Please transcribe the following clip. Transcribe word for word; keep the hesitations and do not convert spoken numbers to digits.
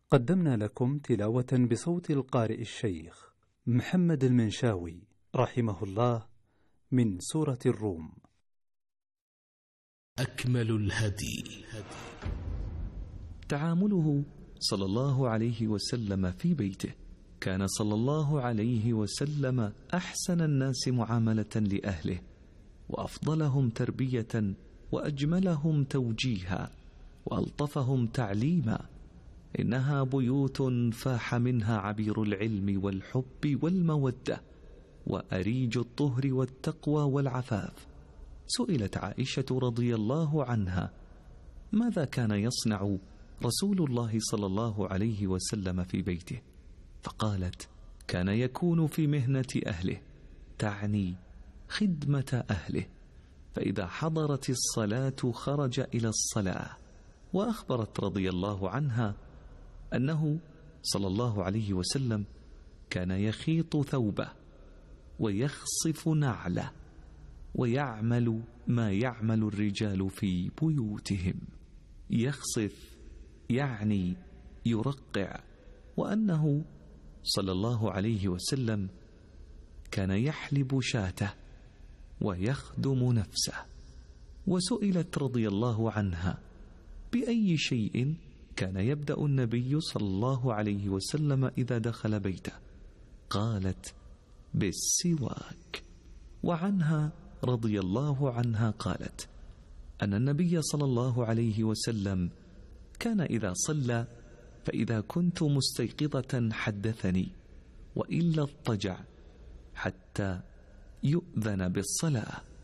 قدمنا لكم تلاوة بصوت القارئ الشيخ محمد المنشاوي رحمه الله من سورة الروم. أكمل الهدي. تعامله صلى الله عليه وسلم في بيته. كان صلى الله عليه وسلم أحسن الناس معاملة لأهله، وأفضلهم تربية، وأجملهم توجيها، وألطفهم تعليما. إنها بيوت فاح منها عبير العلم والحب والمودة، وأريج الطهر والتقوى والعفاف. سئلت عائشة رضي الله عنها: ماذا كان يصنع رسول الله صلى الله عليه وسلم في بيته؟ فقالت: كان يكون في مهنة أهله، تعني خدمة أهله، فإذا حضرت الصلاة خرج إلى الصلاة. وأخبرت رضي الله عنها أنه صلى الله عليه وسلم كان يخيط ثوبه ويخصف نعله ويعمل ما يعمل الرجال في بيوتهم. يخصف يعني يرقع. وأنه صلى الله عليه وسلم كان يحلب شاته ويخدم نفسه. وسئلت رضي الله عنها: بأي شيء كان يبدأ النبي صلى الله عليه وسلم إذا دخل بيته؟ قالت: بالسواك. وعنها رضي الله عنها قالت أن النبي صلى الله عليه وسلم كان إذا صلى فإذا كنت مستيقظة حدثني، وإلا اضطجع حتى يؤذن بالصلاة.